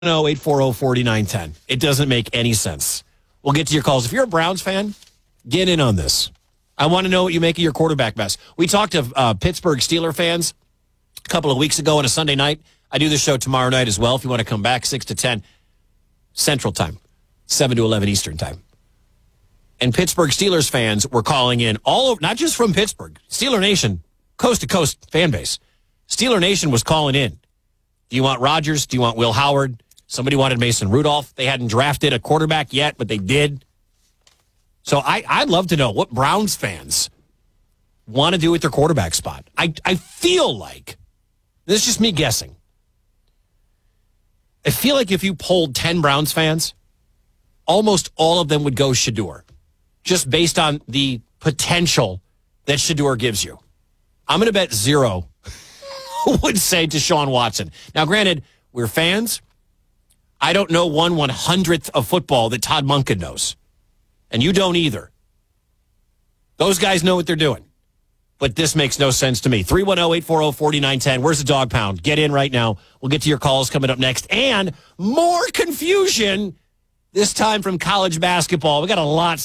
310-840-4910. It doesn't make any sense. We'll get to your calls. If you're a Browns fan, get in on this. I want to know what you make of your quarterback mess. We talked to Pittsburgh Steelers fans a couple of weeks ago on a Sunday night. I do the show tomorrow night as well if you want to come back, 6 to 10 Central Time, 7 to 11 Eastern Time. And Pittsburgh Steelers fans were calling in all over, not just from Pittsburgh, Steeler Nation, coast-to-coast fan base. Steeler Nation was calling in. Do you want Rodgers? Do you want Will Howard? Somebody wanted Mason Rudolph. They hadn't drafted a quarterback yet, but they did. So I'd love to know what Browns fans want to do with their quarterback spot. I feel like, this is just me guessing, I feel like if you polled 10 Browns fans, almost all of them would go Shedeur, just based on the potential that Shedeur gives you. I'm going to bet 0 would say Deshaun Watson. Now, granted, we're fans. I don't know 1/100th of football that Todd Monken knows. And you don't either. Those guys know what they're doing. But this makes no sense to me. 310-840-4910. Where's the dog pound? Get in right now. We'll get to your calls coming up next. And more confusion, this time from college basketball. We got a lot